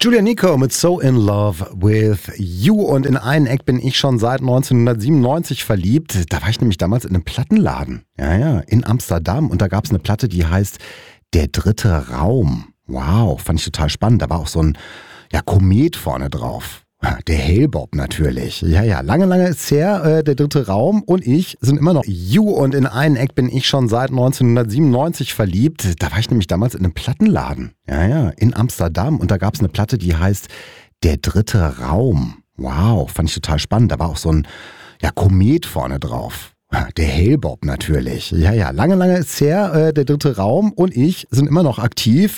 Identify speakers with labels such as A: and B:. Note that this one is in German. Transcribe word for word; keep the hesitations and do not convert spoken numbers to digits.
A: Julia Nico mit So in Love with You. Und in einen Eck bin ich schon seit neunzehnhundertsiebenundneunzig verliebt. Da war ich nämlich damals in einem Plattenladen. Ja, ja, in Amsterdam. Und da gab es eine Platte, die heißt Der dritte Raum. Wow, fand ich total spannend. Da war auch so ein ja, Komet vorne drauf. Der Hale-Bopp natürlich. Ja, ja, lange, lange ist her. Äh, der dritte Raum und ich sind immer noch You. Und in einen Eck bin ich schon seit neunzehnhundertsiebenundneunzig verliebt. Da war ich nämlich damals in einem Plattenladen. Ja, ja, in Amsterdam. Und da gab es eine Platte, die heißt Der dritte Raum. Wow, fand ich total spannend. Da war auch so ein ja, Komet vorne drauf. Der Hale-Bopp natürlich. Ja, ja, lange, lange ist her. Äh, der dritte Raum und ich sind immer noch aktiv.